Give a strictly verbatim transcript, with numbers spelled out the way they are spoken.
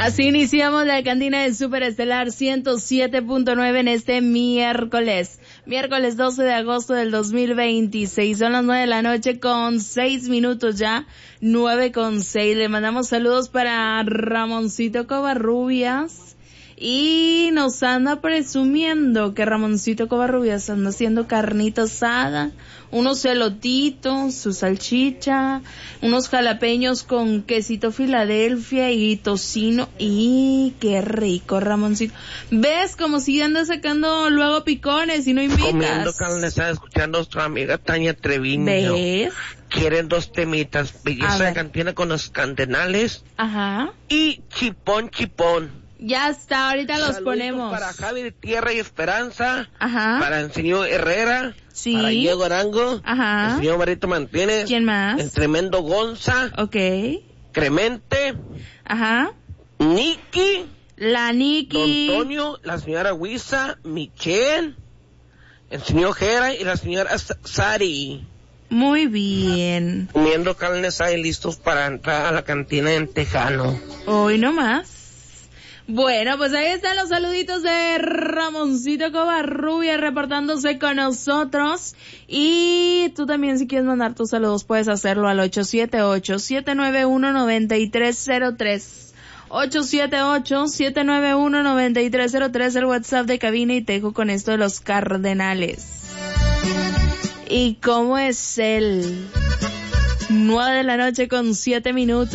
Así iniciamos la cantina de Superestelar ciento siete punto nueve en este miércoles. Miércoles doce de agosto del dos mil veintiséis. Son las nueve de la noche con seis minutos ya. nueve con seis. Le mandamos saludos para Ramoncito Covarrubias. Y nos anda presumiendo que Ramoncito Covarrubias anda haciendo carnita asada, unos elotitos, su salchicha, unos jalapeños con quesito Filadelfia y tocino. ¡Y qué rico, Ramoncito! ¿Ves? Como si anda sacando luego picones y no invitas. Comiendo carne asada, escuchando a nuestra amiga Tania Treviño. ¿Ves? Quieren dos temitas, belleza de cantina con los candenales. Ajá. Y chipón, chipón. Ya está, ahorita los Saludos ponemos. Para Javi de Tierra y Esperanza. Ajá. Para el señor Herrera. Sí. Para Diego Arango. Ajá. El señor Marito Martínez. ¿Quién más? El tremendo Gonza. Ok. Cremente. Ajá. Niki. La Niki. Don Antonio. La señora Huiza. Michelle. El señor Jera y la señora Sari. Muy bien. Comiendo carnes ahí listos para entrar a la cantina en Tejano. Hoy no más. Bueno, pues ahí están los saluditos de Ramoncito Covarrubias reportándose con nosotros. Y tú también, si quieres mandar tus saludos, puedes hacerlo al ocho siete ocho, siete nueve uno, nueve tres cero tres. ocho siete ocho, siete nueve uno, nueve tres cero tres, el WhatsApp de cabina, y te dejo con esto de los Cardenales. ¿Y cómo es el nueve de la noche con siete minutos?